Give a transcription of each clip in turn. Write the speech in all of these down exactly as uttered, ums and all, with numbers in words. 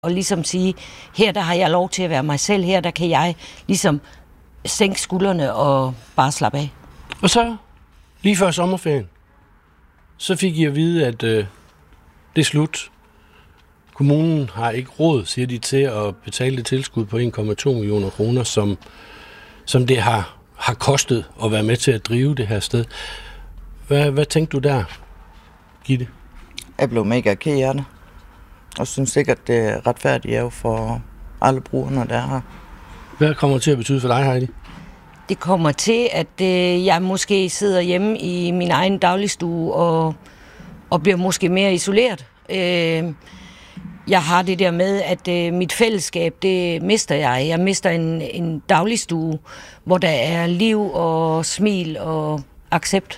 Og ligesom sige, her der har jeg lov til at være mig selv, her der kan jeg ligesom sænke skuldrene og bare slappe af. Og så, lige før sommerferien, så fik I at vide, at øh, det er slut. Kommunen har ikke råd, siger de, til at betale det tilskud på en komma to millioner kroner, som, som det har, har kostet at være med til at drive det her sted. Hvad, hvad tænkte du der, Gitte? Jeg blev mega ked af det. Og synes ikke, at det retfærdigt er jo for alle brugerne, der er her. Hvad kommer det til at betyde for dig, Heidi? Det kommer til, at øh, jeg måske sidder hjemme i min egen dagligstue og, og bliver måske mere isoleret. Øh, jeg har det der med, at øh, mit fællesskab, det mister jeg. Jeg mister en, en dagligstue, hvor der er liv og smil og accept.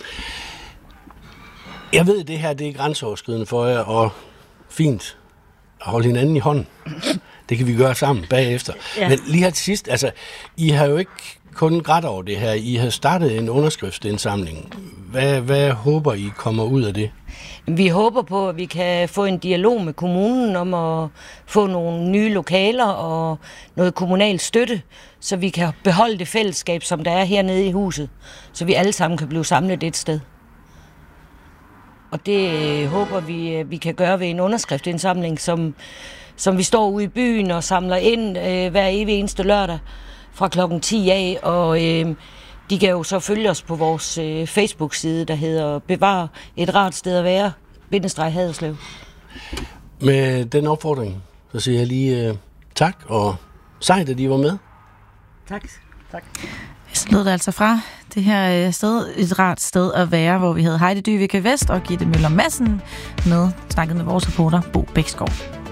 Jeg ved, at det her det er grænseoverskridende for jer, og fint at holde hinanden i hånden. Det kan vi gøre sammen bagefter. Ja. Men lige her til sidst, altså, I har jo ikke kun grædt over det her. I har startet en underskriftsindsamling. Hvad, hvad håber I kommer ud af det? Vi håber på, at vi kan få en dialog med kommunen om at få nogle nye lokaler og noget kommunal støtte, så vi kan beholde det fællesskab, som der er hernede i huset, så vi alle sammen kan blive samlet et sted. Og det håber vi, vi kan gøre ved en underskriftsindsamling, som, som vi står ude i byen og samler ind øh, hver evig eneste lørdag fra klokken ti af. Og øh, de kan jo så følge os på vores øh, Facebook-side, der hedder Bevar et rart sted at være, bindestreg Haderslev. Med den opfordring, så siger jeg lige øh, tak, og sejt, at I var med. Tak. Tak. Så lød det altså fra det her sted, et rart sted at være, hvor vi havde Heidi Dyveke Vest og Gitte Møller Madsen med, snakket med vores reporter Bo Bækskov.